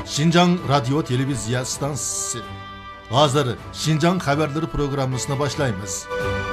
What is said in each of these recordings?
Şinjan Radyo Televizya Stansiyası. Hazır Şinjan Haberleri programmasını başlayımız.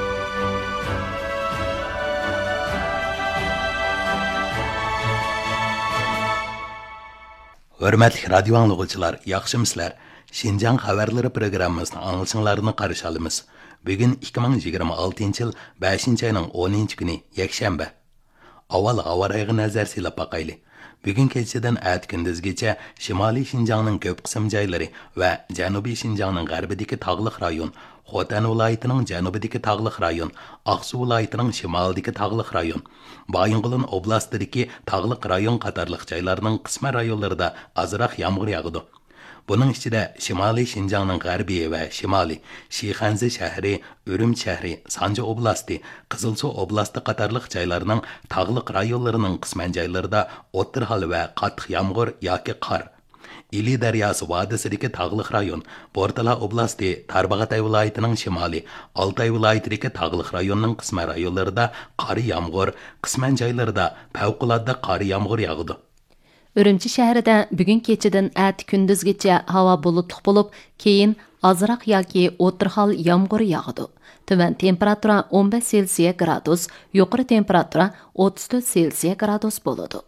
Hörmətli radio anlıqçılar, yaxşımısızlar? Şinjan Haberleri programmasını anılsınlarını qarşı alımız. Bugün 2026 yıl 5. ayının 10. günü, yakshanba. Avval avarayğı nazar silab baqaylı. Bugün keçeden ət gündüzgece Şimali Şinjanның köp qism joylari va Janubiy Şinjanның g'arbidagi tog'liq rayon, Xotan viloyatining janubidagi tog'liq rayon, Aqsu viloyatining shimolidagi tog'liq rayon, Bayınqulun oblastidagi tog'liq rayon qatorliq joylarning qisman rayonlarida azroq yomg'ir yog'di. Bunun içinde Şimali Şinjanның g'arbiy va shimoli, Shixanzi shahri, Ürüm shahri, Sanji oblasti, Qizilsu oblasti qatorliq joylarning tog'liq rayonlarining qisman joylarida o'tirhal va qattiq yomg'ir yoki qor. İli daryosi vodisidagi tog'liq rayon, Bortala oblasti, Tarbag'atay viloyatining shimoli, Altay viloyatidagi tog'liq rayonning qisman rayonlarida qor yomg'ir, qisman joylarida favqulodda qor yomg'ir yog'di. Ürümçi şəhərdə bugün keçidən ət gündüzgəcə hava bulutluq olub, keyin azraq yoki o'tirhal yağmur yağdı. Tövən temperatura 15 Selsiya gradus, yuqori temperatura 34 Selsiya gradus boludu.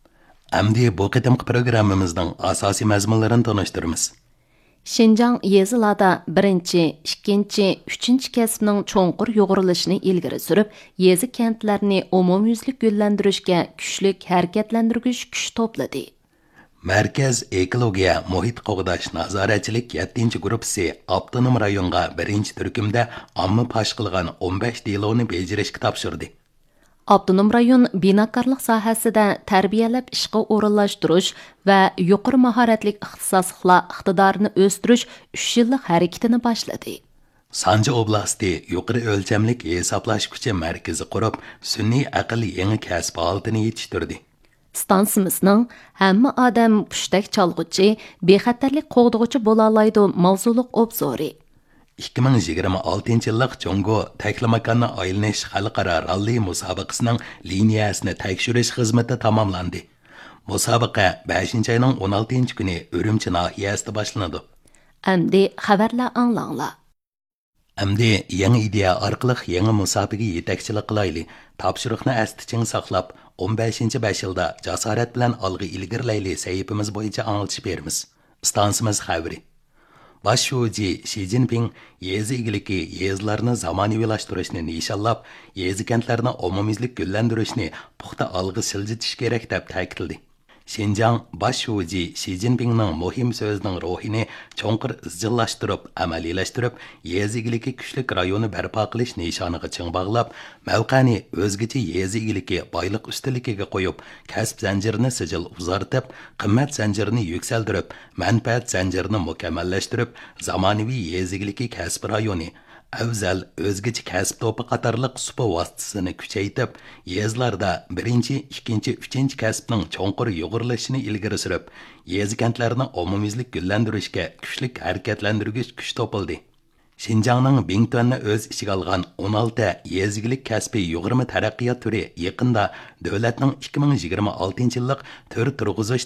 Əmdi bu qitimqi programmamızdan asasi məzmunlarını tanıştırırız. Şinjan yezilada 1, 2, 3 kasbning cho'nqur yo'g'rilishini ilgari surib, yezi kentlarni umumyuzlik yo'llantirishga kuchlik harakatlantirgich kuch to'pladi. Merkez Ekologiya Muhit Qo'g'dash nazoratchilik 7 gruppasi avtonom rayonga 1 turkumda omma pash qilgan 15 deloni bejirishga topshirdi. Avtonom rayon binokorlik sohasida tarbiyalab ishga o'rinlashtirish va yuqori mahoratli ixtisosliklar iqtidorini o'stirish 3 yillik harakatini boshladi. Sanji oblasti yuqori o'lchamlik hisoblash kuchi markazi qurib, sun'iy aql yangi kasb holatini yetishtirdi. Stansimizning hamma odam pushtak chalg'uchi, bexatarlik qo'g'dug'uchi bo'la oladi mavzuliq obzori. 2026 yillik Jongo taklamakanni aylanish xalqaro ralli musobaqasining liniyasini tekshirish xizmati tamomlandi. Musobaqa 5 ayning 16 kuni Ürümçi nahiyasida boshlanadi. Endi xabarlar anglanglar. Endi yangi ideya orqali yangi musobaqaga yetakchilik qilayli. Topshiriqni astichin saqlab, 15-5 yilda jasorat bilan olg'a ilgirlayli sahifamiz bo'yicha anglitib beramiz. Stansimiz xabari. Baş şuji Xi Jinping yezi igiliki yezlarni zamonaviylashtırishni nishonlab, yezi kentlarni umumiylik gullantirishni puxta olg'a siljitish kerak deb ta'kidladi. Şinjan baş şuji Xi Jinpingning muhim so'zining ruhini cho'nqir izchillashtirib, amaliylashtırib, yezi igiliki kuchlik rayoni barpo qilish nishoniga ching bog'lab, mavqani o'zgacha yezi igiliki boyliq ustiligiga qo'yib, kasb zanjirini sijil uzartib, qimmat zanjirini yuksaltirib, manfaat zanjirini mukammallashtirib, zamonaviy yezi igiliki kasb rayoni Avzal o'zgacha kasb to'pi qatorliq supa vositasini kuchaytirib, yezlarda 1, 2, 3 kasbning cho'nqur yo'g'rilishini ilgari surib, yezi kentlarni umumiylik gullantirishga kuchlik harakatlantirgich kuch topildi. Şinjanның Bingtuanni o'z ichiga olgan 16 yezigilik kasbiy yuqori taraqqiyot turi yaqinda davlatning 2026 yillik tur turg'izish